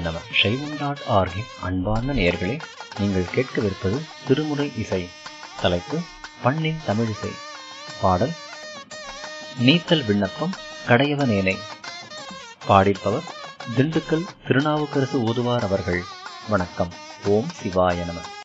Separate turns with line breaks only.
நம. சைவம்.org அன்பார்ந்த நேயர்களே, நீங்கள் கேட்கவிருப்பது திருமுறை இசை. தலைப்பு பண்ணின் தமிழிசை. பாடல் நீத்தல் விண்ணப்பம் கடையவனேனை. பாடிப்பவர் திண்டுக்கல் திருநாவுக்கரசு ஓதுவார் அவர்கள். வணக்கம். ஓம் சிவாய நம.